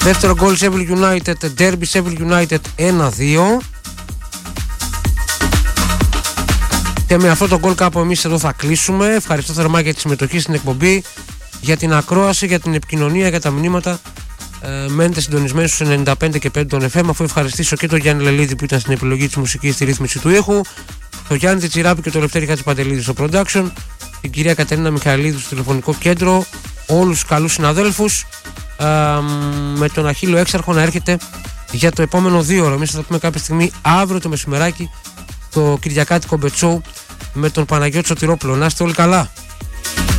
Δεύτερο γκολ Sheffield United, Derby Sheffield United 1-2. Και με αυτό το γκολ κάπου εμείς εδώ θα κλείσουμε. Ευχαριστώ θερμά για τη συμμετοχή στην εκπομπή, για την ακρόαση, για την επικοινωνία, για τα μηνύματα. Μένετε συντονισμένοι στους 95 και 5 των FM, αφού ευχαριστήσω και τον Γιάννη Λελίδη που ήταν στην επιλογή της μουσικής, στη ρύθμιση του ήχου, τον Γιάννη Τιτσιράπη και τον Λευτέρη Χατζηπαντελίδη στο production, την κυρία Κατερίνα Μιχαηλίδου στο τηλεφωνικό κέντρο, όλους τους καλούς συναδέλφους, με τον Αχίλλο Έξαρχο να έρχεται για το επόμενο 2 ώρο. Εμείς θα τα πούμε κάποια στιγμή αύριο το μεσημεράκι, το Κυριακάτικο Bet Show με τον Παναγιώτη Σωτηρόπουλο. Να είστε όλοι καλά.